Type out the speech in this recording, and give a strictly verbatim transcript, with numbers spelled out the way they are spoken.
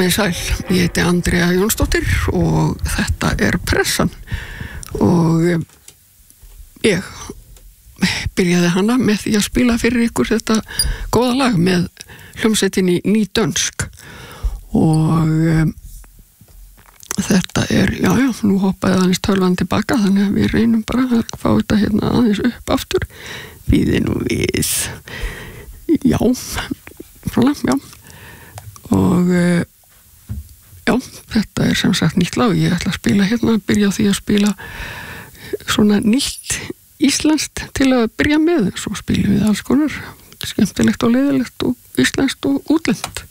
Komið sæl, ég heiti Andrea Jónsdóttir og þetta er Pressan og ég byrjaði hana með því að spila fyrir ykkur þetta góða lag með hljómsveitinni Ný Dönsk og um, þetta er, já já, nú hoppaði aðeins tölvan tilbaka þannig að við reynum bara að fá þetta hérna aðeins upp aftur við nú við já, svona, já og uh, já, þetta er sem sagt nýtt lag, ég ætla að spila hérna, byrja á því að spila svona nýtt íslenskt til að byrja með, svo spilum við alls konar skemmtilegt og leiðilegt og íslenskt og útlent.